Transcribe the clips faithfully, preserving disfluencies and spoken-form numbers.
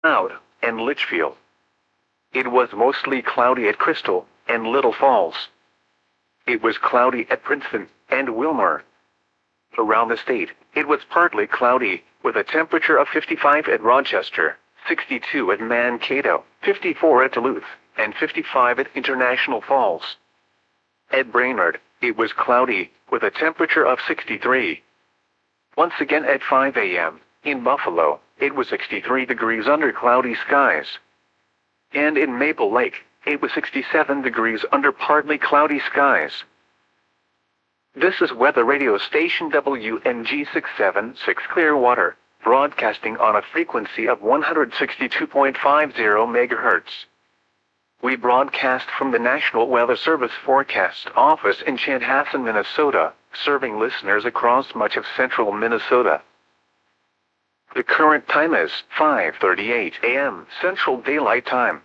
Cloud, and Litchfield. It was mostly cloudy at Crystal and Little Falls. It was cloudy at Princeton and Wilmer. Around the state, it was partly cloudy, with a temperature of fifty-five at Rochester, sixty-two at Mankato, fifty-four at Duluth, and fifty-five at International Falls. At Brainerd, it was cloudy, with a temperature of sixty-three. Once again at five a m, in Buffalo, it was sixty-three degrees under cloudy skies. And in Maple Lake, it was sixty-seven degrees under partly cloudy skies. This is weather radio station W N G six seven six Clearwater, broadcasting on a frequency of one hundred sixty-two point five zero megahertz. We broadcast from the National Weather Service Forecast Office in Chanhassen, Minnesota, serving listeners across much of central Minnesota. The current time is five thirty-eight a m Central Daylight Time.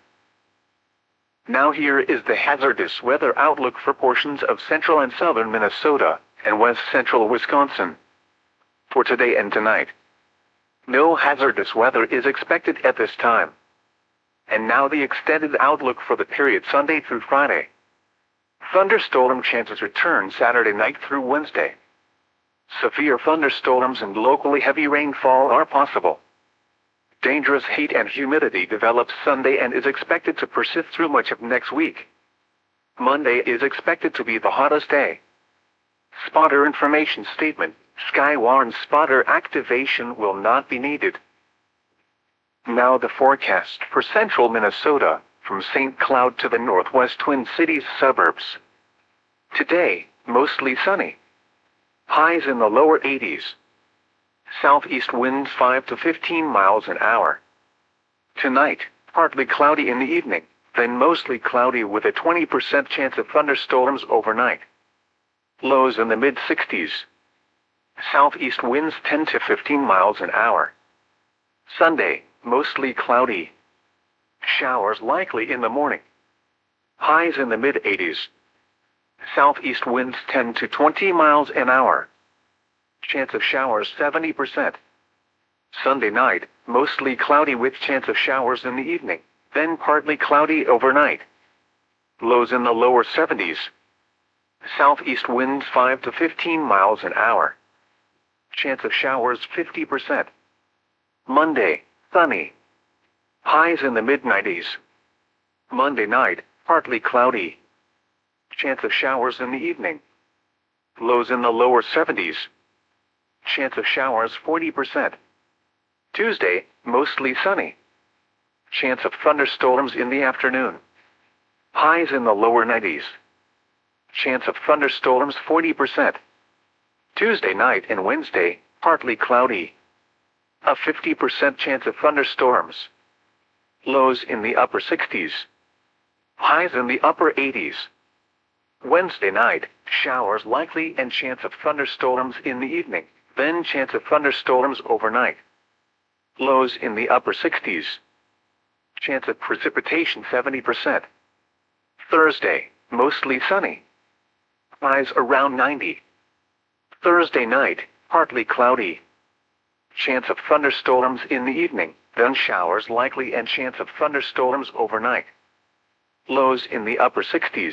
Now here is the hazardous weather outlook for portions of central and southern Minnesota and west central Wisconsin. For today and tonight, no hazardous weather is expected at this time. And now the extended outlook for the period Sunday through Friday. Thunderstorm chances return Saturday night through Wednesday. Severe thunderstorms and locally heavy rainfall are possible. Dangerous heat and humidity develops Sunday and is expected to persist through much of next week. Monday is expected to be the hottest day. Spotter information statement: Skywarn spotter activation will not be needed. Now the forecast for central Minnesota, from Saint Cloud to the northwest Twin Cities suburbs. Today, mostly sunny. Highs in the lower eighties. Southeast winds five to fifteen miles an hour. Tonight, partly cloudy in the evening, then mostly cloudy with a twenty percent chance of thunderstorms overnight. Lows in the mid sixties. Southeast winds ten to fifteen miles an hour. Sunday, mostly cloudy. Showers likely in the morning. Highs in the mid eighties. Southeast winds ten to twenty miles an hour. Chance of showers seventy percent. Sunday night, mostly cloudy with chance of showers in the evening, then partly cloudy overnight. Lows in the lower seventies. Southeast winds five to fifteen miles an hour. Chance of showers fifty percent. Monday, sunny. Highs in the mid nineties. Monday night, partly cloudy. Chance of showers in the evening. Lows in the lower seventies. Chance of showers forty percent. Tuesday, mostly sunny. Chance of thunderstorms in the afternoon. Highs in the lower nineties. Chance of thunderstorms forty percent. Tuesday night and Wednesday, partly cloudy. A fifty percent chance of thunderstorms. Lows in the upper sixties. Highs in the upper eighties. Wednesday night, showers likely and chance of thunderstorms in the evening, then chance of thunderstorms overnight. Lows in the upper sixties. Chance of precipitation seventy percent. Thursday, mostly sunny. Highs around ninety. Thursday night, partly cloudy. Chance of thunderstorms in the evening, then showers likely and chance of thunderstorms overnight. Lows in the upper sixties.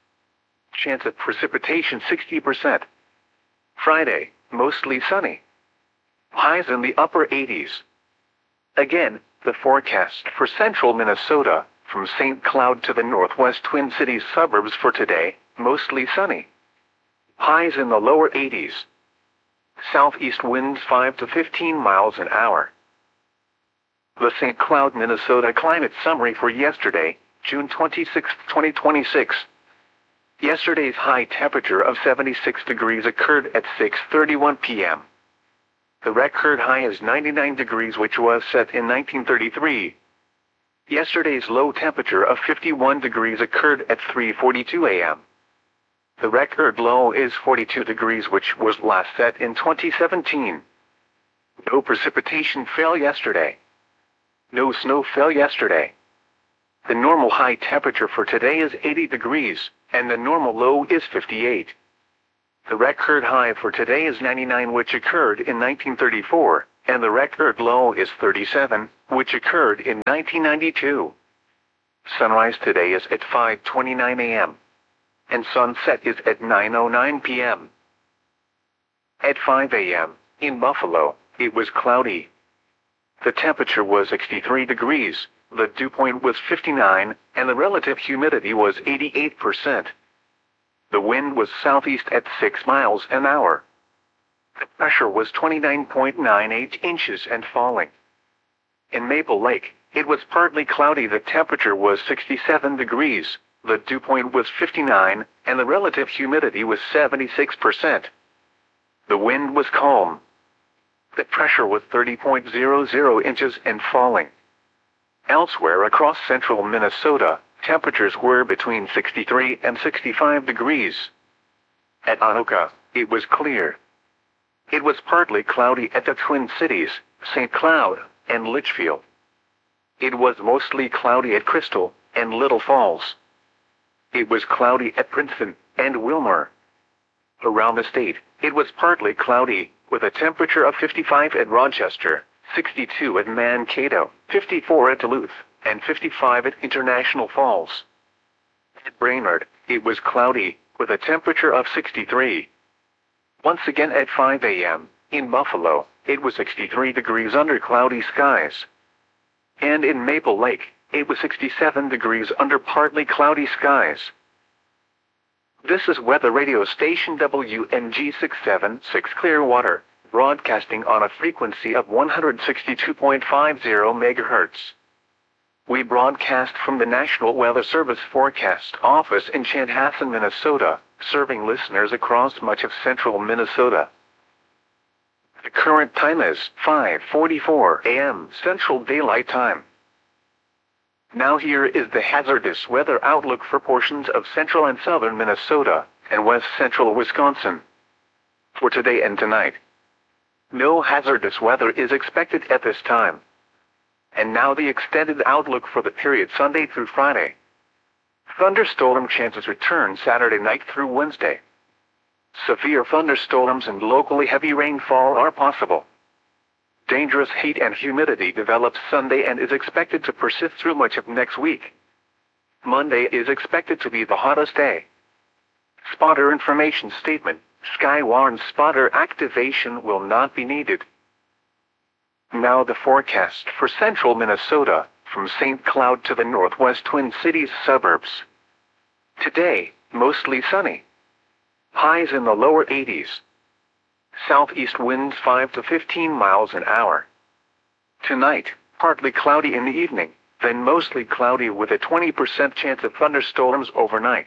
Chance of precipitation sixty percent. Friday, mostly sunny. Highs in the upper eighties. Again, the forecast for central Minnesota, from Saint Cloud to the northwest Twin Cities suburbs for today, mostly sunny. Highs in the lower eighties. Southeast winds five to fifteen miles an hour. The Saint Cloud, Minnesota climate summary for yesterday, June twenty-sixth, twenty twenty-six. Yesterday's high temperature of seventy-six degrees occurred at six thirty-one p m The record high is ninety-nine degrees, which was set in nineteen thirty-three. Yesterday's low temperature of fifty-one degrees occurred at three forty-two a m The record low is forty-two degrees, which was last set in twenty seventeen. No precipitation fell yesterday. No snow fell yesterday. The normal high temperature for today is eighty degrees, and the normal low is fifty-eight. The record high for today is ninety-nine, which occurred in nineteen thirty-four, and the record low is thirty-seven, which occurred in nineteen ninety-two. Sunrise today is at five twenty-nine a m and sunset is at nine oh nine p m At five a m in Buffalo, it was cloudy. The temperature was sixty-three degrees, the dew point was fifty-nine, and the relative humidity was eighty-eight percent. The wind was southeast at six miles an hour. The pressure was twenty-nine point nine eight inches and falling. In Maple Lake, it was partly cloudy. The temperature was sixty-seven degrees, the dew point was fifty-nine, and the relative humidity was seventy-six percent. The wind was calm. The pressure was thirty point zero zero inches and falling. Elsewhere across central Minnesota, temperatures were between sixty-three and sixty-five degrees. At Anoka, it was clear. It was partly cloudy at the Twin Cities, Saint Cloud, and Litchfield. It was mostly cloudy at Crystal and Little Falls. It was cloudy at Princeton and Wilmer. Around the state, it was partly cloudy, with a temperature of fifty-five at Rochester, sixty-two at Mankato, fifty-four at Duluth, and fifty-five at International Falls. At Brainerd, it was cloudy, with a temperature of sixty-three. Once again at five a m, in Buffalo, it was sixty-three degrees under cloudy skies. And in Maple Lake, it was sixty-seven degrees under partly cloudy skies. This is weather radio station W N G six seven six Clearwater, broadcasting on a frequency of one hundred sixty-two point five zero megahertz. We broadcast from the National Weather Service Forecast Office in Chanhassen, Minnesota, serving listeners across much of central Minnesota. The current time is five forty-four a m Central Daylight Time. Now here is the hazardous weather outlook for portions of central and southern Minnesota and west central Wisconsin. For today and tonight, no hazardous weather is expected at this time. And now the extended outlook for the period Sunday through Friday. Thunderstorm chances return Saturday night through Wednesday. Severe thunderstorms and locally heavy rainfall are possible. Dangerous heat and humidity develops Sunday and is expected to persist through much of next week. Monday is expected to be the hottest day. Spotter information statement: Skywarn spotter activation will not be needed. Now the forecast for central Minnesota, from Saint Cloud to the northwest Twin Cities suburbs. Today, mostly sunny. Highs in the lower eighties. Southeast winds five to fifteen miles an hour. Tonight, partly cloudy in the evening, then mostly cloudy with a twenty percent chance of thunderstorms overnight.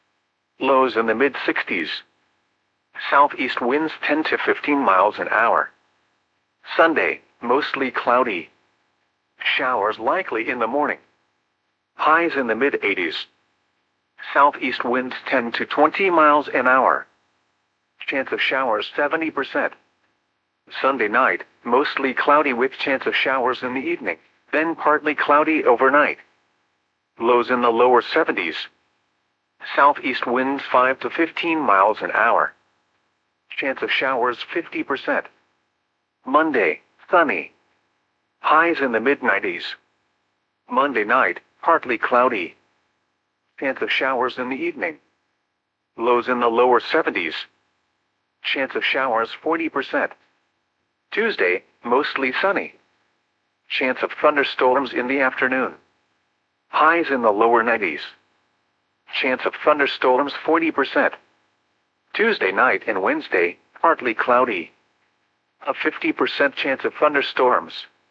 Lows in the mid sixties. Southeast winds ten to fifteen miles an hour. Sunday, mostly cloudy. Showers likely in the morning. Highs in the mid eighties. Southeast winds ten to twenty miles an hour. Chance of showers seventy percent. Sunday night, mostly cloudy with chance of showers in the evening, then partly cloudy overnight. Lows in the lower seventies. Southeast winds five to fifteen miles an hour. Chance of showers fifty percent. Monday, sunny. Highs in the mid nineties. Monday night, partly cloudy. Chance of showers in the evening. Lows in the lower seventies. Chance of showers forty percent. Tuesday, mostly sunny. Chance of thunderstorms in the afternoon. Highs in the lower nineties. Chance of thunderstorms forty percent. Tuesday night and Wednesday, partly cloudy. A fifty percent chance of thunderstorms.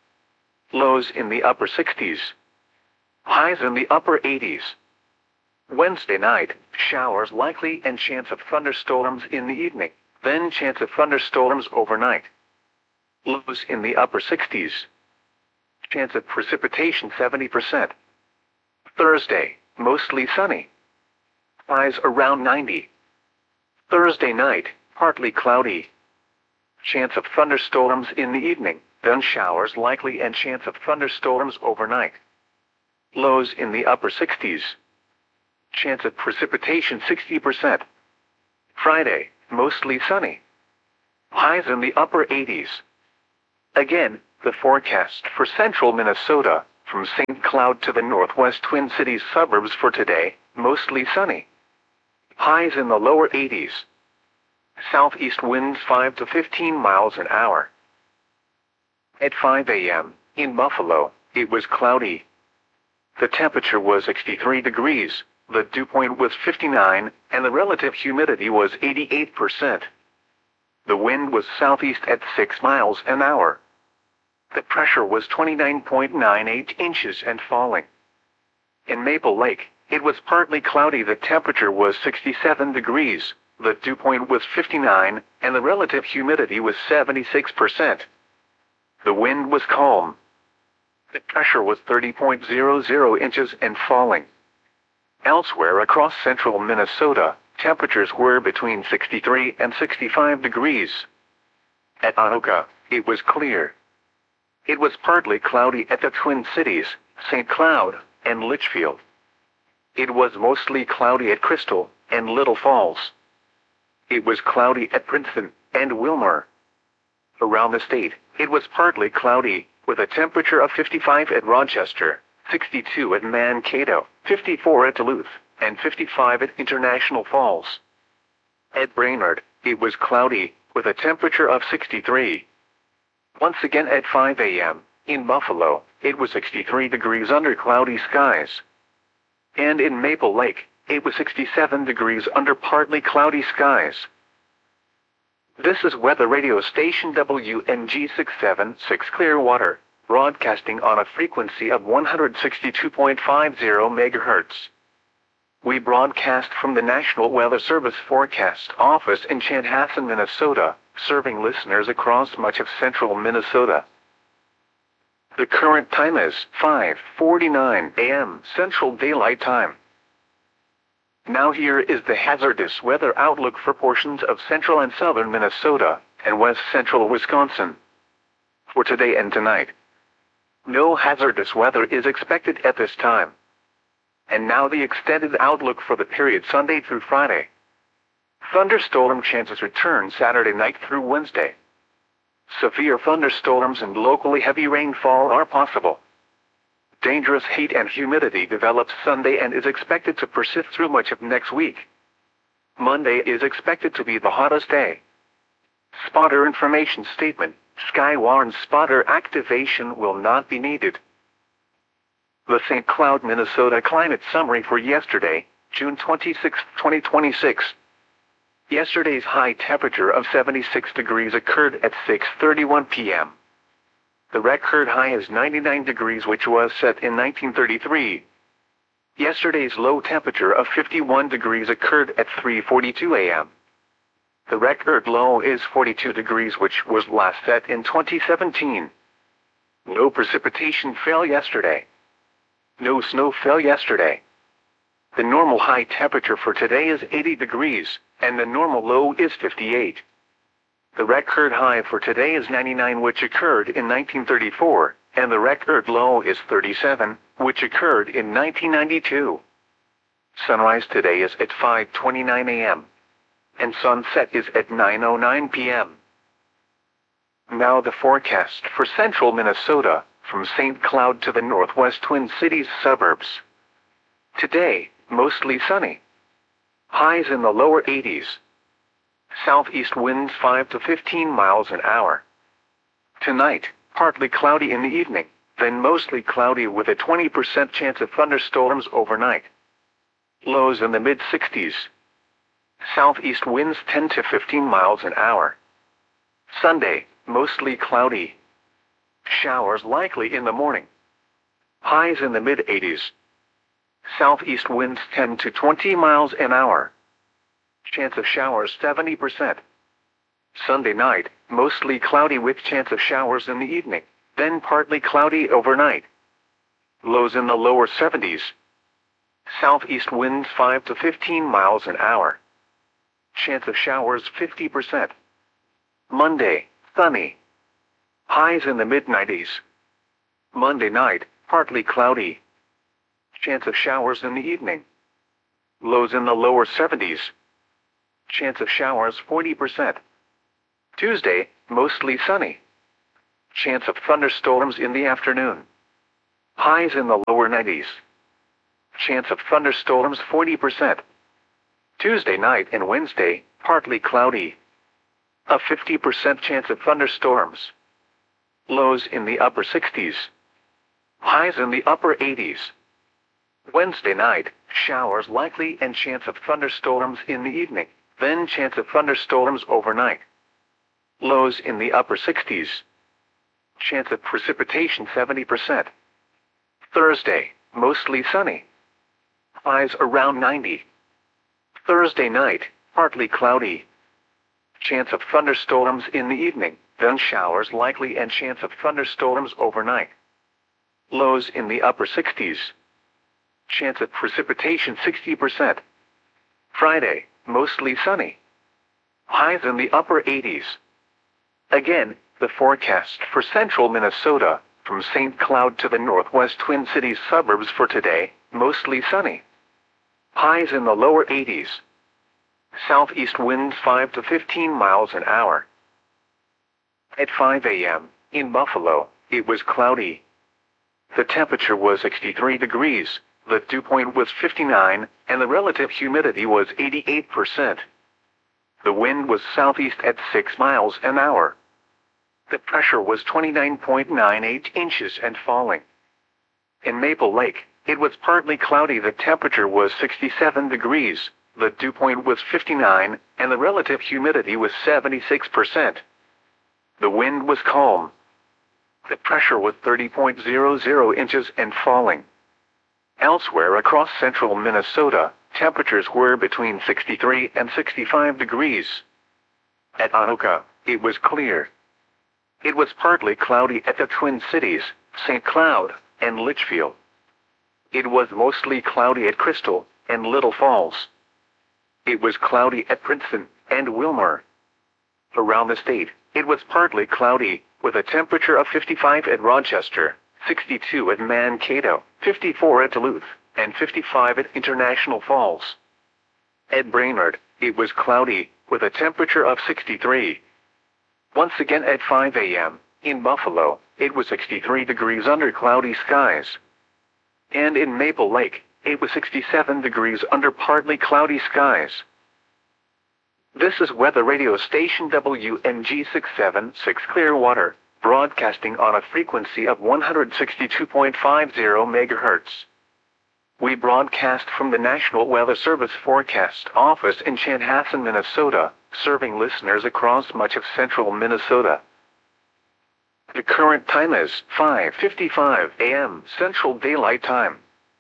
Lows in the upper sixties. Highs in the upper eighties. Wednesday night, showers likely and chance of thunderstorms in the evening, then chance of thunderstorms overnight. Lows in the upper sixties. Chance of precipitation seventy percent. Thursday, mostly sunny. Highs around ninety. Thursday night, partly cloudy. Chance of thunderstorms in the evening, then showers likely and chance of thunderstorms overnight. Lows in the upper sixties. Chance of precipitation sixty percent. Friday, mostly sunny. Highs in the upper eighties. Again, the forecast for central Minnesota, from Saint Cloud to the northwest Twin Cities suburbs for today, mostly sunny. Highs in the lower eighties. Southeast winds five to fifteen miles an hour. At five a m, in Buffalo, it was cloudy. The temperature was sixty-three degrees, the dew point was fifty-nine, and the relative humidity was eighty-eight percent. The wind was southeast at six miles an hour. The pressure was twenty-nine point nine eight inches and falling. In Maple Lake, it was partly cloudy. The temperature was sixty-seven degrees, the dew point was fifty-nine, and the relative humidity was seventy-six percent. The wind was calm. The pressure was thirty point zero zero inches and falling. Elsewhere across central Minnesota, temperatures were between sixty-three and sixty-five degrees. At Anoka, it was clear. It was partly cloudy at the Twin Cities, Saint Cloud, and Litchfield. It was mostly cloudy at Crystal and Little Falls. It was cloudy at Princeton and Wilmer. Around the state, it was partly cloudy, with a temperature of fifty-five at Rochester, sixty-two at Mankato, fifty-four at Duluth, and fifty-five at International Falls. At Brainerd, it was cloudy, with a temperature of sixty-three. Once again at five a m, in Buffalo, it was sixty-three degrees under cloudy skies. And in Maple Lake, it was sixty-seven degrees under partly cloudy skies. This is weather radio station W N G six seventy-six Clearwater, broadcasting on a frequency of one hundred sixty-two point five zero megahertz. We broadcast from the National Weather Service Forecast Office in Chanhassen, Minnesota, serving listeners across much of central Minnesota. The current time is five forty-nine a m Central Daylight Time. Now here is the hazardous weather outlook for portions of central and southern Minnesota and west central Wisconsin. For today and tonight, no hazardous weather is expected at this time. And now the extended outlook for the period Sunday through Friday. Thunderstorm chances return Saturday night through Wednesday. Severe thunderstorms and locally heavy rainfall are possible. Dangerous heat and humidity develops Sunday and is expected to persist through much of next week. Monday is expected to be the hottest day. Spotter information statement: Skywarn spotter activation will not be needed. The Saint Cloud, Minnesota climate summary for yesterday, June twenty-sixth, twenty twenty-six. Yesterday's high temperature of seventy-six degrees occurred at six thirty-one p m The record high is ninety-nine degrees, which was set in nineteen thirty-three. Yesterday's low temperature of fifty-one degrees occurred at three forty-two a m The record low is forty-two degrees, which was last set in twenty seventeen. No precipitation fell yesterday. No snow fell yesterday. The normal high temperature for today is eighty degrees, and the normal low is fifty-eight. The record high for today is ninety-nine, which occurred in nineteen thirty-four, and the record low is thirty-seven, which occurred in nineteen ninety-two. Sunrise today is at five twenty-nine a m, and sunset is at nine oh nine p m Now the forecast for central Minnesota, from Saint Cloud to the northwest Twin Cities suburbs. Today, mostly sunny. Highs in the lower eighties. Southeast winds five to fifteen miles an hour. Tonight, partly cloudy in the evening, then mostly cloudy with a twenty percent chance of thunderstorms overnight. Lows in the mid sixties. Southeast winds ten to fifteen miles an hour. Sunday, mostly cloudy. Showers likely in the morning. Highs in the mid eighties. Southeast winds ten to twenty miles an hour. Chance of showers seventy percent. Sunday night, mostly cloudy with chance of showers in the evening, then partly cloudy overnight. Lows in the lower seventies. Southeast winds five to fifteen miles an hour. Chance of showers fifty percent. Monday, sunny. Highs in the mid nineties. Monday night, partly cloudy. Chance of showers in the evening. Lows in the lower seventies. Chance of showers forty percent. Tuesday, mostly sunny. Chance of thunderstorms in the afternoon. Highs in the lower nineties. Chance of thunderstorms forty percent. Tuesday night and Wednesday, partly cloudy. A fifty percent chance of thunderstorms. Lows in the upper sixties. Highs in the upper eighties. Wednesday night, showers likely and chance of thunderstorms in the evening, then chance of thunderstorms overnight. Lows in the upper sixties. Chance of precipitation seventy percent. Thursday, mostly sunny. Highs around ninety. Thursday night, partly cloudy. Chance of thunderstorms in the evening, then showers likely and chance of thunderstorms overnight. Lows in the upper sixties. Chance of precipitation sixty percent. Friday, mostly sunny. Highs in the upper eighties. Again, the forecast for central Minnesota, from Saint Cloud to the northwest Twin Cities suburbs for today, mostly sunny. Highs in the lower eighties. Southeast winds five to fifteen miles an hour. At five a m, in Buffalo, it was cloudy. The temperature was sixty-three degrees, the dew point was fifty-nine, and the relative humidity was eighty-eight percent. The wind was southeast at six miles an hour. The pressure was twenty-nine point nine eight inches and falling. In Maple Lake, it was partly cloudy. The temperature was sixty-seven degrees, the dew point was fifty-nine, and the relative humidity was seventy-six percent. The wind was calm. The pressure was thirty point zero zero inches and falling. Elsewhere across central Minnesota, temperatures were between sixty-three and sixty-five degrees. At Anoka, it was clear. It was partly cloudy at the Twin Cities, Saint Cloud, and Litchfield. It was mostly cloudy at Crystal and Little Falls. It was cloudy at Princeton and Wilmer. Around the state, it was partly cloudy, with a temperature of fifty-five at Rochester, sixty-two at Mankato, fifty-four at Duluth, and fifty-five at International Falls. At Brainerd, it was cloudy, with a temperature of sixty-three. Once again at five a m, in Buffalo, it was sixty-three degrees under cloudy skies. And in Maple Lake, it was sixty-seven degrees under partly cloudy skies. This is weather radio station W M G six seven six Clearwater, broadcasting on a frequency of one hundred sixty-two point five zero megahertz. We broadcast from the National Weather Service Forecast Office in Chanhassen, Minnesota, serving listeners across much of central Minnesota. The current time is five fifty-five a m Central Daylight Time.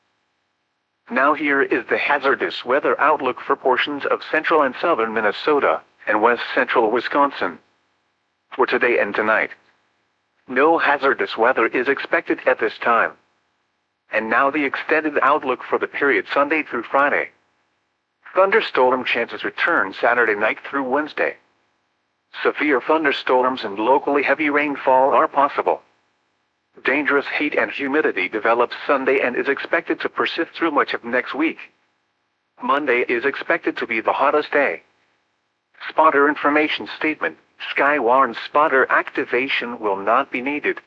Now here is the hazardous weather outlook for portions of central and southern Minnesota and west central Wisconsin. For today and tonight, no hazardous weather is expected at this time. And now the extended outlook for the period Sunday through Friday. Thunderstorm chances return Saturday night through Wednesday. Severe thunderstorms and locally heavy rainfall are possible. Dangerous heat and humidity develops Sunday and is expected to persist through much of next week. Monday is expected to be the hottest day. Spotter information statement: Sky warns spotter activation will not be needed.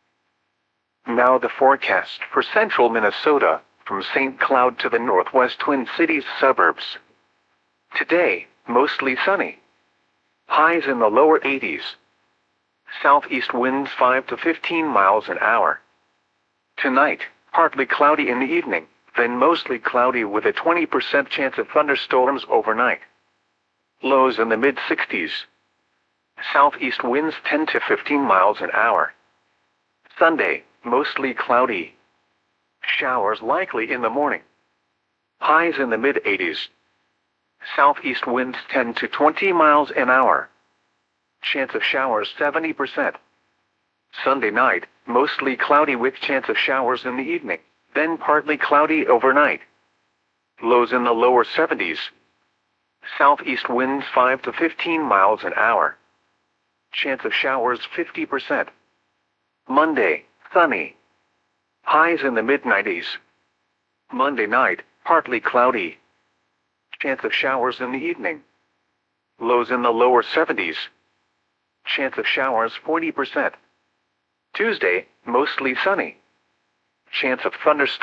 Now the forecast for central Minnesota, from Saint Cloud to the northwest Twin Cities suburbs. Today, mostly sunny. Highs in the lower eighties. Southeast winds five to fifteen miles an hour. Tonight, partly cloudy in the evening, then mostly cloudy with a twenty percent chance of thunderstorms overnight. Lows in the mid sixties. Southeast winds ten to fifteen miles an hour. Sunday, mostly cloudy. Showers likely in the morning. Highs in the mid eighties. Southeast winds ten to twenty miles an hour. Chance of showers seventy percent. Sunday night, mostly cloudy with chance of showers in the evening, then partly cloudy overnight. Lows in the lower seventies. Southeast winds five to fifteen miles an hour. Chance of showers fifty percent. Monday, sunny. Highs in the mid nineties. Monday night, partly cloudy. Chance of showers in the evening. Lows in the lower seventies. Chance of showers forty percent. Tuesday, mostly sunny. Chance of thunderstorms